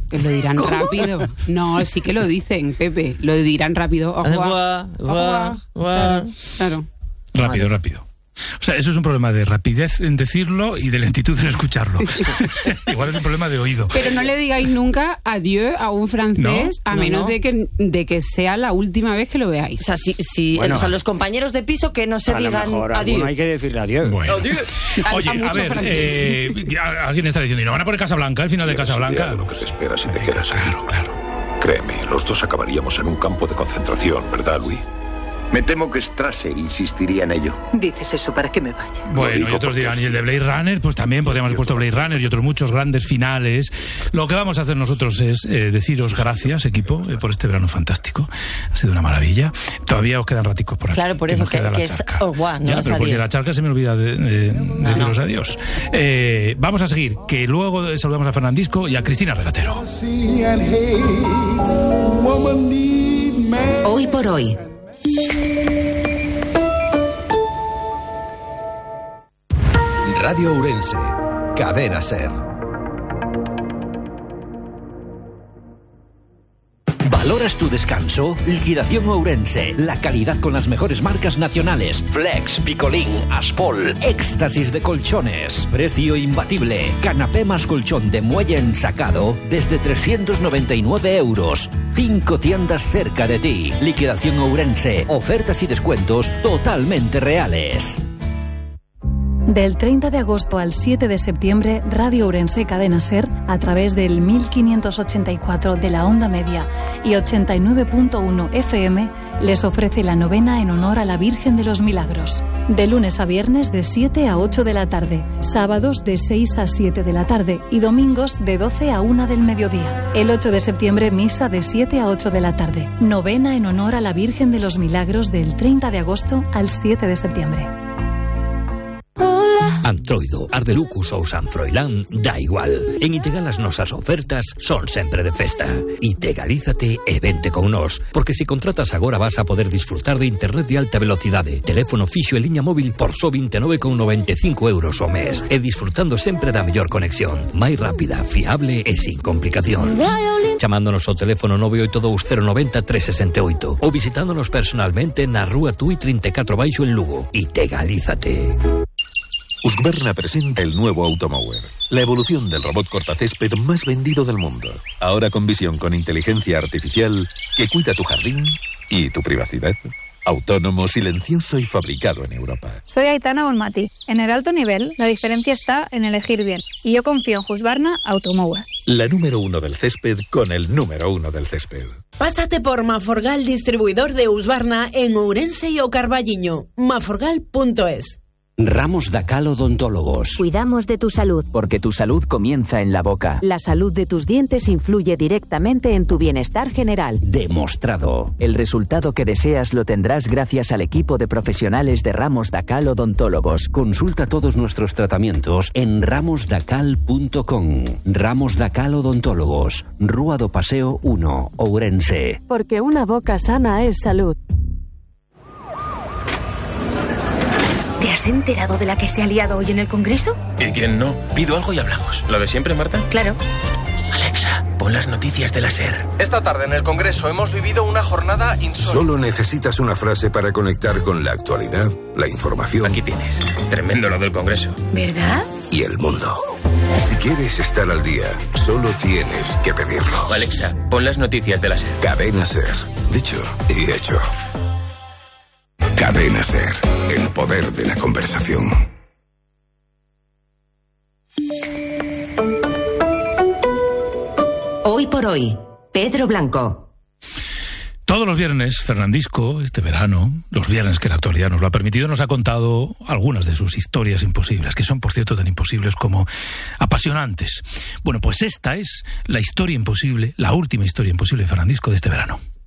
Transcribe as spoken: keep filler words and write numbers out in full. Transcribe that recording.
Lo dirán ¿Cómo? rápido. No, sí que lo dicen, Pepe. Lo dirán rápido. Au revoir, au revoir. Claro, claro. Rápido, vale. rápido. O sea, eso es un problema de rapidez en decirlo y de lentitud en escucharlo. Igual es un problema de oído. Pero no le digáis nunca adiós a un francés, no, a no, menos no. De, que, de que sea la última vez que lo veáis. O sea, si, si bueno, o sea, los compañeros de piso que no se digan adiós. No hay que decirle adiós. Bueno. Adiós. Oye, a, a ver, eh, alguien está diciendo, ¿y no van a poner Casablanca, el final de Casablanca? Lo que te espera si te quedas aquí. Claro, claro. Créeme, los dos acabaríamos en un campo de concentración, ¿verdad, Louis? Me temo que Strasser insistiría en ello. Dices eso para que me vaya. Bueno, y otros dirán, y el de Blade Runner, pues también podríamos haber puesto Blade Runner y otros muchos grandes finales. Lo que vamos a hacer nosotros es eh, deciros gracias, equipo, eh, por este verano fantástico. Ha sido una maravilla. Todavía os quedan raticos por aquí. Claro, por eso que, que, que es... Oh, wow, no ya, pero pues de la charca se me olvida de, de, no, deciros no. adiós. Eh, vamos a seguir, que luego saludamos a Fernandisco y a Cristina Regatero. Hoy por hoy. Radio Ourense, Cadena Ser. ¿Valoras tu descanso? Liquidación Ourense. La calidad con las mejores marcas nacionales. Flex, Picolín, Aspol. Éxtasis de colchones. Precio imbatible. Canapé más colchón de muelle ensacado desde trescientos noventa y nueve euros. Cinco tiendas cerca de ti. Liquidación Ourense. Ofertas y descuentos totalmente reales. Del treinta de agosto al siete de septiembre, Radio Ourense Cadena Ser, a través del mil quinientos ochenta y cuatro de la onda media y ochenta y nueve punto uno F M, les ofrece la novena en honor a la Virgen de los Milagros. De lunes a viernes de siete a ocho de la tarde, sábados de seis a siete de la tarde y domingos de doce a una del mediodía. El ocho de septiembre, misa de siete a ocho de la tarde. Novena en honor a la Virgen de los Milagros del treinta de agosto al siete de septiembre. Antroido, Ardelucus ou San Froilán, da igual. En Itegal as nosas ofertas son sempre de festa. Itegalízate e vente con nós, porque se contratas agora vas a poder disfrutar de internet de alta velocidade, teléfono fixo e liña móvil por só vinte e nove con noventa e cinco euros ao mes, e disfrutando sempre da mellor conexión, máis rápida, fiable e sin complicacións. Chamándonos ao teléfono nove oito dous cero nove cero tres seis oito ou visitándonos personalmente na Rúa Tui treinta e catro Baixo en Lugo. Itegalízate. Husqvarna presenta el nuevo Automower, la evolución del robot cortacésped más vendido del mundo. Ahora con visión con inteligencia artificial que cuida tu jardín y tu privacidad. Autónomo, silencioso y fabricado en Europa. Soy Aitana Bonmati. En el alto nivel, la diferencia está en elegir bien. Y yo confío en Husqvarna Automower. La número uno del césped con el número uno del césped. Pásate por Maforgal, distribuidor de Husqvarna en Ourense y O Carballiño. maforgal punto es. Ramos Dacal Odontólogos. Cuidamos de tu salud. Porque tu salud comienza en la boca. La salud de tus dientes influye directamente en tu bienestar general. Demostrado. El resultado que deseas lo tendrás gracias al equipo de profesionales de Ramos Dacal Odontólogos. Consulta todos nuestros tratamientos en ramos dacal punto com. Ramos Dacal Odontólogos. Rúa do Paseo uno, Ourense. Porque una boca sana es salud. ¿Te has enterado de la que se ha liado hoy en el Congreso? ¿Y quién no? Pido algo y hablamos. ¿Lo de siempre, Marta? Claro. Alexa, pon las noticias de la SER. Esta tarde en el Congreso hemos vivido una jornada insólita. Solo necesitas una frase para conectar con la actualidad, la información. Aquí tienes. Tremendo lo del Congreso. ¿Verdad? Y el mundo. Si quieres estar al día, solo tienes que pedirlo. Alexa, pon las noticias de la SER. Cadena SER. Dicho y hecho. Cadena SER. El poder de la conversación. Hoy por hoy, Pedro Blanco. Todos los viernes, Fernandisco, este verano, los viernes que la actualidad nos lo ha permitido, nos ha contado algunas de sus historias imposibles, que son, por cierto, tan imposibles como apasionantes. Bueno, pues esta es la historia imposible, la última historia imposible de Fernandisco de este verano.